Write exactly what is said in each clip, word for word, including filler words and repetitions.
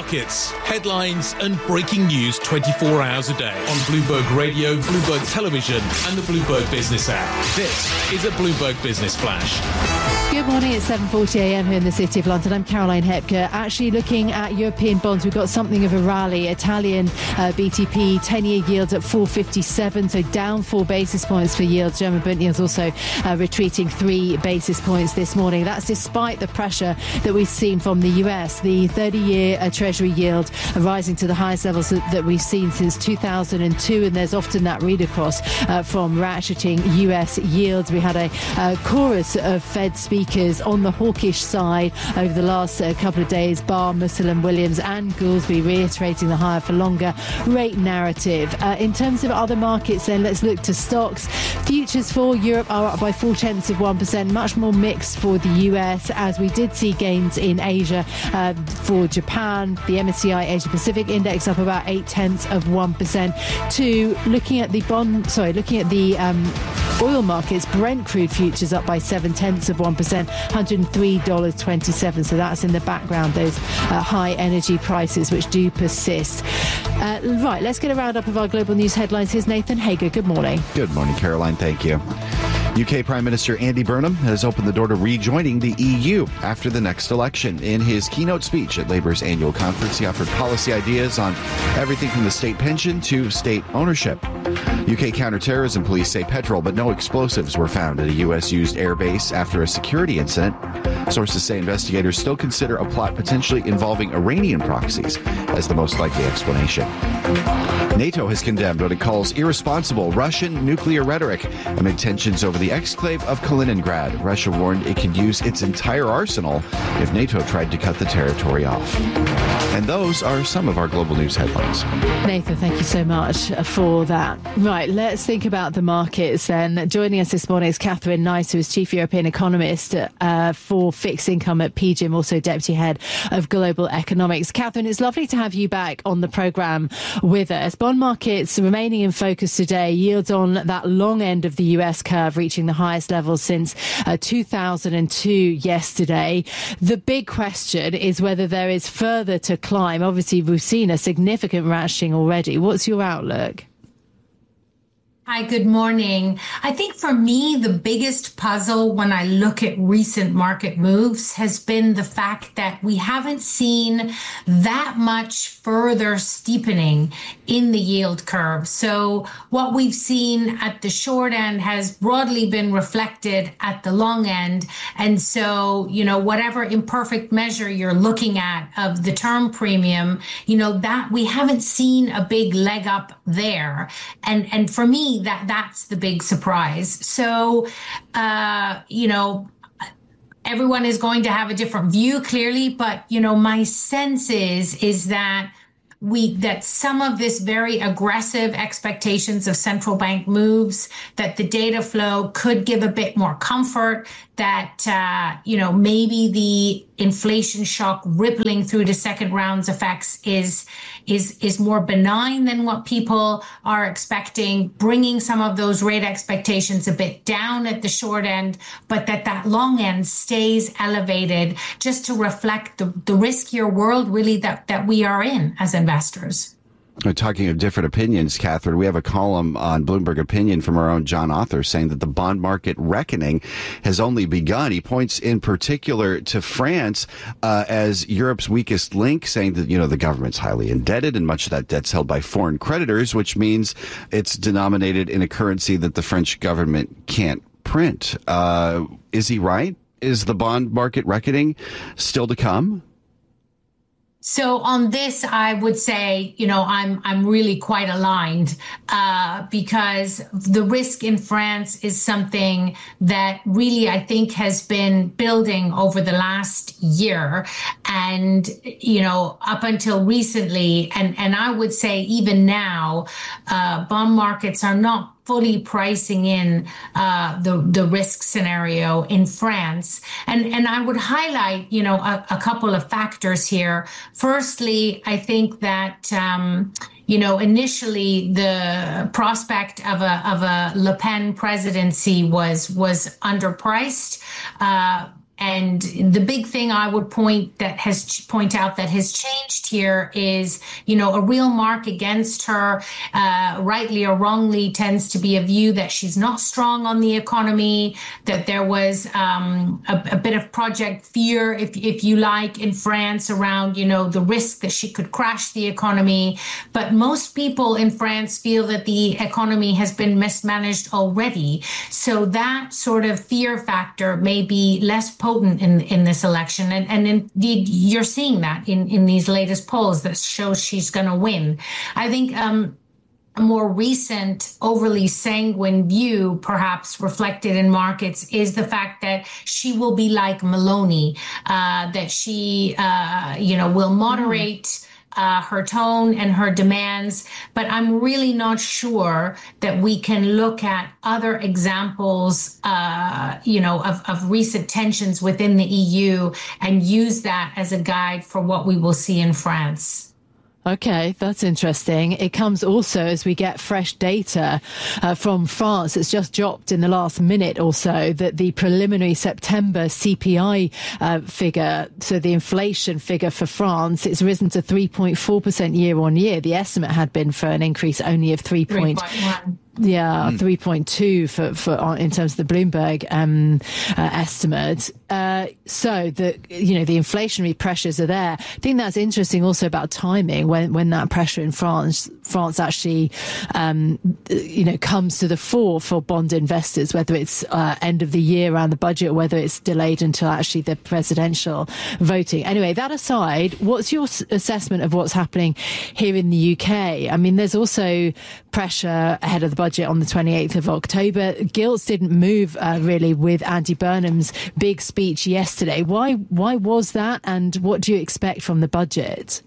markets, headlines and breaking news twenty-four hours a day on Bloomberg Radio, Bloomberg Television and the Bloomberg Business app. This is a Bloomberg Business Flash. Good morning, it's seven forty a m here in the City of London. I'm Caroline Hepker. Actually looking at European bonds, we've got something of a rally. Italian uh, B T P ten-year yields at four fifty-seven, so down four basis points for yields. German Bund yields also uh, retreating three basis points this morning. That's despite the pressure that we've seen from the U S. The thirty-year uh, Treasury yield rising to the highest levels that, that we've seen since two thousand two, and there's often that read across uh, from ratcheting U S yields. We had a uh, chorus of Fed speakers on the hawkish side over the last uh, couple of days. Barr, Muslim, Williams and Goolsbee reiterating the higher for longer rate narrative. Uh, in terms of other markets then, let's look to stocks. Futures for Europe are up by four tenths of one percent, much more mixed for the U S, as we did see gains in Asia. Uh, for Japan, the M S C I Asia Pacific Index up about eight tenths of one percent. To looking at the bond, sorry, looking at the um, oil markets, Brent crude futures up by seven tenths of one percent, one hundred three dollars twenty-seven. So that's in the background, those uh, high energy prices which do persist. Uh, right, let's get a roundup of our global news headlines. Here's Nathan Hager. Good morning. Good morning, Caroline. Thank you. U K Prime Minister Andy Burnham has opened the door to rejoining the E U after the next election. In his keynote speech at Labour's annual conference, he offered policy ideas on everything from the state pension to state ownership. U K counterterrorism police say petrol but no explosives were found at a U S-used airbase after a security incident. Sources say investigators still consider a plot potentially involving Iranian proxies as the most likely explanation. NATO has condemned what it calls irresponsible Russian nuclear rhetoric amid tensions over the exclave of Kaliningrad. Russia warned it could use its entire arsenal if NATO tried to cut the territory off. And those are some of our global news headlines. Nathan, thank you so much for that. Right, let's think about the markets then. Joining us this morning is Catherine Nice, who is Chief European Economist uh, for Fixed Income at P G I M, also Deputy Head of Global Economics. Catherine, it's lovely to have you back on the programme with us. Bond markets remaining in focus today, yields on that long end of the U S curve reaching the highest levels since uh, two thousand two yesterday. The big question is whether there is further to climb. Obviously, we've seen a significant ratcheting already. What's your outlook? Hi, good morning. I think for me, the biggest puzzle when I look at recent market moves has been the fact that we haven't seen that much further steepening in the yield curve. So what we've seen at the short end has broadly been reflected at the long end. And so, you know, whatever imperfect measure you're looking at of the term premium, you know, that we haven't seen a big leg up there. And, and for me, that that's the big surprise. So, uh, you know, everyone is going to have a different view, clearly, but, you know, my sense is, is that we, that some of this very aggressive expectations of central bank moves, that the data flow could give a bit more comfort, that, uh, you know, maybe the inflation shock rippling through the second round's effects is, is, is more benign than what people are expecting, bringing some of those rate expectations a bit down at the short end, but that that long end stays elevated just to reflect the, the riskier world really that, that we are in as investors. Talking of different opinions, Catherine, we have a column on Bloomberg Opinion from our own John Author saying that the bond market reckoning has only begun. He points in particular to France uh, as Europe's weakest link, saying that, you know, the government's highly indebted and much of that debt's held by foreign creditors, which means it's denominated in a currency that the French government can't print. Uh, is he right? Is the bond market reckoning still to come? So on this, I would say, you know, I'm I'm really quite aligned uh, because the risk in France is something that really, I think, has been building over the last year. And, you know, up until recently, and, and I would say even now, uh, bond markets are not fully pricing in uh, the the risk scenario in France. And and I would highlight, you know, a, a couple of factors here. Firstly, I think that, um, you know, initially the prospect of a of a Le Pen presidency was was underpriced. Uh, and the big thing I would point that has point out that has changed here is, you know, a real mark against her, uh, rightly or wrongly, tends to be a view that she's not strong on the economy, that there was um, a, a bit of project fear, if if you like, in France around, you know, the risk that she could crash the economy. But most people in France feel that the economy has been mismanaged already. So that sort of fear factor may be less potent in, in this election. And, and indeed, you're seeing that in, in these latest polls that shows she's going to win. I think um, a more recent, overly sanguine view, perhaps reflected in markets, is the fact that she will be like Meloni, uh, that she, uh, you know, will moderate mm. Uh, her tone and her demands, but I'm really not sure that we can look at other examples, uh, you know, of, of recent tensions within the E U and use that as a guide for what we will see in France. Okay, that's interesting. It comes also as we get fresh data uh, from France. It's just dropped in the last minute or so that the preliminary September C P I uh, figure, so the inflation figure for France, it's risen to three point four percent year on year. The estimate had been for an increase only of three point one. Yeah, mm. three point two for, for in terms of the Bloomberg um, uh, estimate. Uh, so the you know the inflationary pressures are there. I think that's interesting also about timing when when that pressure in France France actually um, you know comes to the fore for bond investors, whether it's uh, end of the year around the budget, or whether it's delayed until actually the presidential voting. Anyway, that aside, what's your assessment of what's happening here in the U K? I mean, there's also pressure ahead of the budget on the twenty-eighth of October. Gilts didn't move uh, really with Andy Burnham's big speech yesterday. Why why was that, and what do you expect from the budget?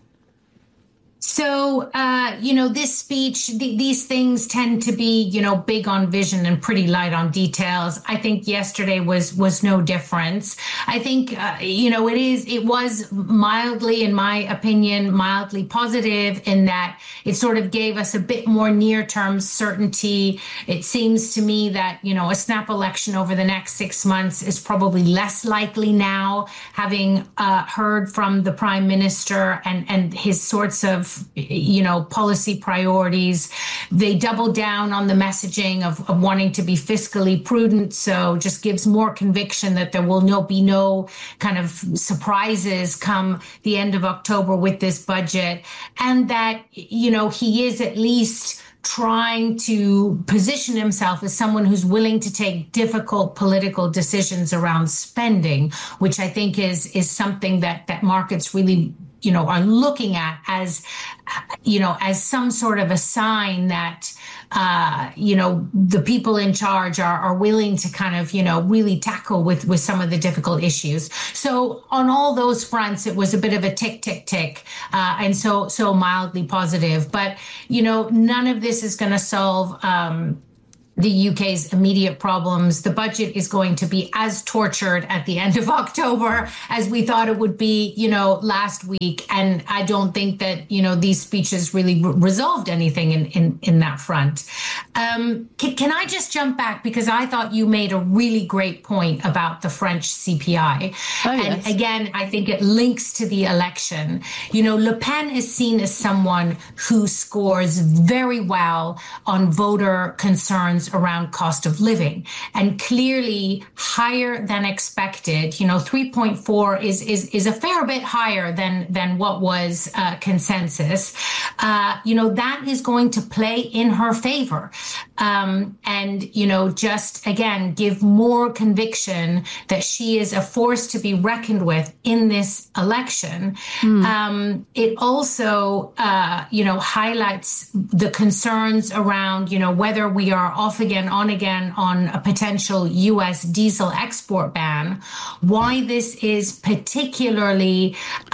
So, uh, you know, this speech, th- these things tend to be, you know, big on vision and pretty light on details. I think yesterday was was no difference. I think, uh, you know, it is it was mildly, in my opinion, mildly positive in that it sort of gave us a bit more near term certainty. It seems to me that, you know, a snap election over the next six months is probably less likely now, having uh, heard from the prime minister and, and his sorts of you know, policy priorities. They double down on the messaging of, of wanting to be fiscally prudent. So just gives more conviction that there will no be no kind of surprises come the end of October with this budget. And that, you know, he is at least trying to position himself as someone who's willing to take difficult political decisions around spending, which I think is is something that that markets really you know, are looking at as, you know, as some sort of a sign that, uh, you know, the people in charge are, are willing to kind of, you know, really tackle with, with some of the difficult issues. So on all those fronts, it was a bit of a tick, tick, tick. Uh, and so, so mildly positive. But, you know, none of this is going to solve, um, the U K's immediate problems. The budget is going to be as tortured at the end of October as we thought it would be, you know, last week. And I don't think that, you know, these speeches really re- resolved anything in, in, in that front. Um, can, can I just jump back? Because I thought you made a really great point about the French C P I. Oh, and yes. Again, I think it links to the election. You know, Le Pen is seen as someone who scores very well on voter concerns around cost of living, and clearly higher than expected. You know, three point four is is is a fair bit higher than than what was uh, consensus. Uh, you know, that is going to play in her favor, um, and you know, just again give more conviction that she is a force to be reckoned with in this election. Mm. Um, it also, uh, you know, highlights the concerns around, you know, whether we are off again, on again on a potential U S diesel export ban, why this is particularly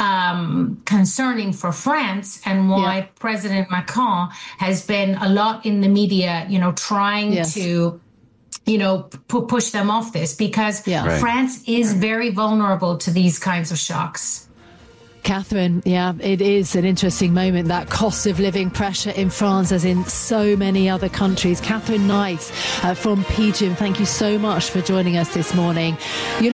um, concerning for France, and why yeah. President Macron has been a lot in the media, you know, trying yes. to you know, p- push them off this, because yeah. right. France is very vulnerable to these kinds of shocks. Catherine, yeah, it is an interesting moment, that cost of living pressure in France as in so many other countries. Catherine Knight uh, from P G I M, thank you so much for joining us this morning. You're